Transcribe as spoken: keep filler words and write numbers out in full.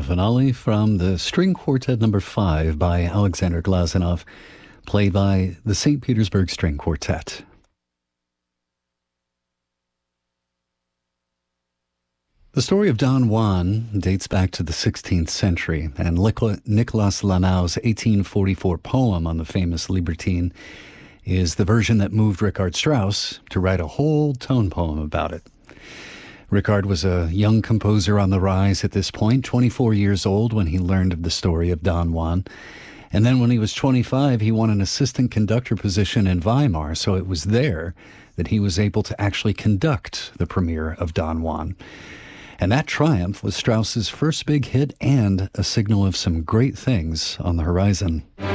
the finale from the String Quartet number five by Alexander Glazunov, played by the Saint Petersburg String Quartet. The story of Don Juan dates back to the sixteenth century, and Nicolas Lanau's eighteen forty-four poem on the famous Libertine is the version that moved Richard Strauss to write a whole tone poem about it. Richard was a young composer on the rise at this point, twenty-four years old when he learned of the story of Don Juan. And then when he was twenty-five, he won an assistant conductor position in Weimar, so it was there that he was able to actually conduct the premiere of Don Juan. And that triumph was Strauss's first big hit and a signal of some great things on the horizon.